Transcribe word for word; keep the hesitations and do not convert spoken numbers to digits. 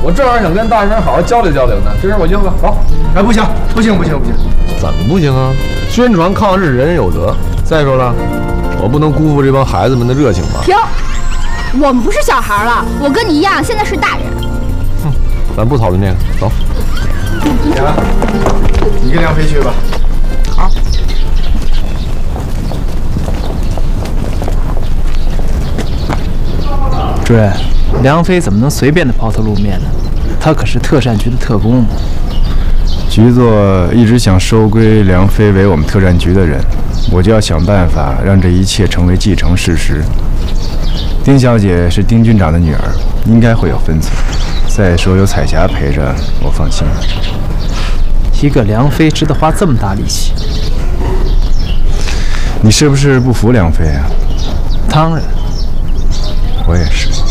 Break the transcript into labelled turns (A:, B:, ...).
A: 我正好想跟大人好好交流交流呢。这事我应了，走。
B: 哎，不行，不行，不行，不行！
A: 怎么不行啊？宣传抗日，人人有责。再说了，我不能辜负这帮孩子们的热情吧？
C: 停！我们不是小孩了，我跟你一样，现在是大人。
A: 哼，咱不讨论这个，走。
B: 梁，你跟梁飞去吧。
C: 好。
D: 主任，梁飞怎么能随便的抛头露面呢？他可是特战局的特工。
B: 局座一直想收归梁飞为我们特战局的人，我就要想办法让这一切成为既成事实。丁小姐是丁军长的女儿，应该会有分寸。再说有彩霞陪着，我放心。
D: 一个梁飞值得花这么大力气？
B: 你是不是不服梁飞啊？
D: 当然，
B: 我也是。